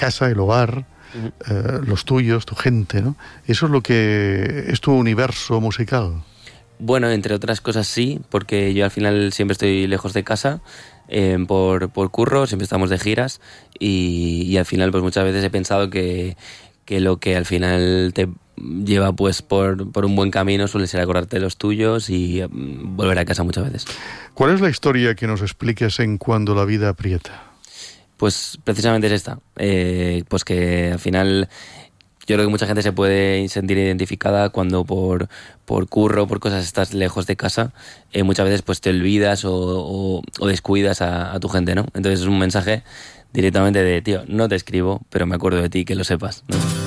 casa, el hogar, los tuyos, tu gente, ¿no? Eso es lo que es tu universo musical. Bueno, entre otras cosas sí, porque yo al final siempre estoy lejos de casa por curro, siempre estamos de giras y al final pues muchas veces he pensado que lo que al final te lleva pues por un buen camino suele ser acordarte de los tuyos y volver a casa muchas veces. ¿Cuál es la historia que nos expliques en Cuando la vida aprieta? Pues precisamente es esta, pues que al final yo creo que mucha gente se puede sentir identificada cuando por curro, por cosas estás lejos de casa, muchas veces pues te olvidas o descuidas a tu gente, ¿no? Entonces es un mensaje directamente de, tío, no te escribo, pero me acuerdo de ti, que lo sepas, ¿no?